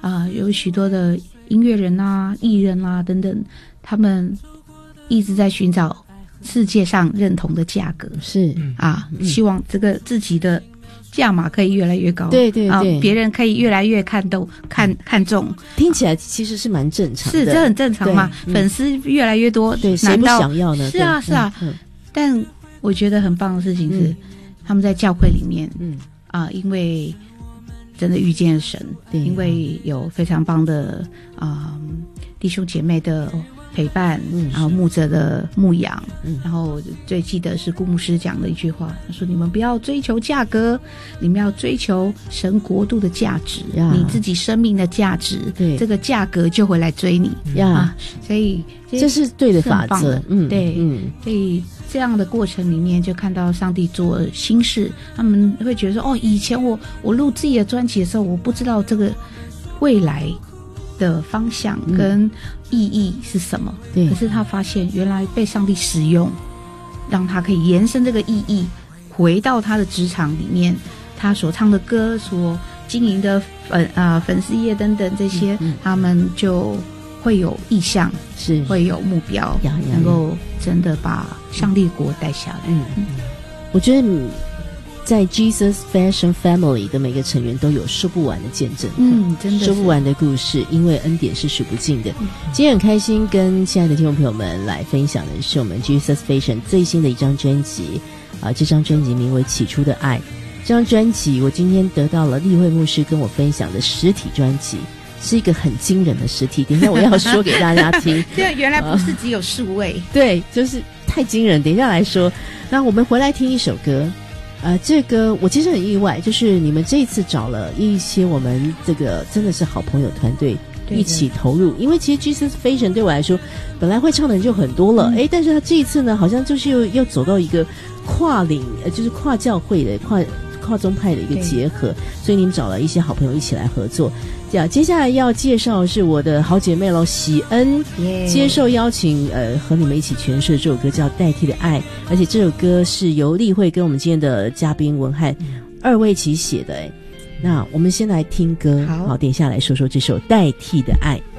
有许多的音乐人啊、艺人啊等等，他们一直在寻找世界上认同的价格， 是希望这个自己的价码可以越来越高， 对对对， 别人可以越来越看重， 听起来其实是蛮正常的， 是这很正常嘛，粉丝越来越多， 对，谁不想要呢？ 是啊是啊，但我觉得很棒的事情是，他们在教会里面，因为真的遇见神，因为有非常棒的弟兄姐妹的陪伴，然后牧者的牧养，然后最记得是顾牧师讲的一句话，他说：“你们不要追求价格，你们要追求神国度的价值，你自己生命的价值，这个价格就会来追你所以这是对的法则， 所以这样的过程里面，就看到上帝做新事，他们会觉得说：以前我录自己的专辑的时候，我不知道这个未来的方向跟意义是什么，可是他发现原来被上帝使用，让他可以延伸这个意义，回到他的职场里面，他所唱的歌，所经营的粉丝页等等这些，他们就会有意向，是会有目标，能够真的把上帝国带下来。 我觉得在 Jesus Fashion Family 的每个成员都有说不完的见证， 真的说不完的故事，因为恩典是数不尽的。今天很开心跟亲爱的听众朋友们来分享的是我们 Jesus Fashion 最新的一张专辑这张专辑名为《起初的爱》。这张专辑我今天得到了立慧牧师跟我分享的实体专辑，是一个很惊人的实体，等一下我要说给大家听。 对，原来不是只有数位， 对，就是太惊人，等一下来说。那我们回来听一首歌。这个我其实很意外，就是你们这一次找了一些我们这个真的是好朋友团队一起投入，因为其实 Jesus Fashion 对我来说本来会唱的人就很多了，但是他这一次呢好像就是又走到一个跨领就是跨教会的跨宗派的一个结合，所以你们找了一些好朋友一起来合作。接下来要介绍的是我的好姐妹咯，喜恩接受邀请和你们一起诠释这首歌叫《代替的爱》，而且这首歌是由立慧跟我们今天的嘉宾文翰二位一起写的那我们先来听歌，好，等一下来说说这首《代替的爱》。